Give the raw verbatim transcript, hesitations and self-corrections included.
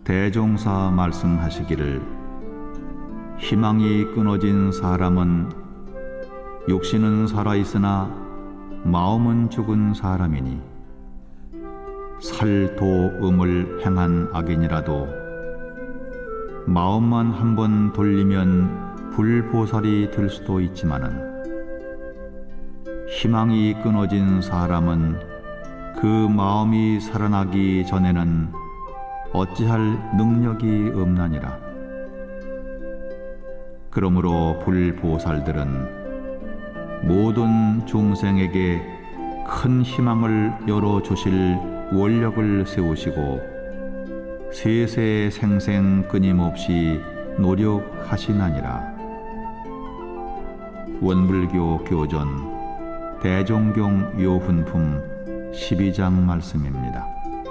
대종사 말씀하시기를 희망이 끊어진 사람은 육신은 살아있으나 마음은 죽은 사람이니 살도음을 행한 악인이라도 마음만 한번 돌리면 불보살이 될 수도 있지만은 희망이 끊어진 사람은 그 마음이 살아나기 전에는 어찌할 능력이 없나니라. 그러므로 불보살들은 모든 중생에게 큰 희망을 열어주실 원력을 세우시고 세세 생생 끊임없이 노력하시나니라. 원불교 교전 대종경 요훈품 십이 장 말씀입니다.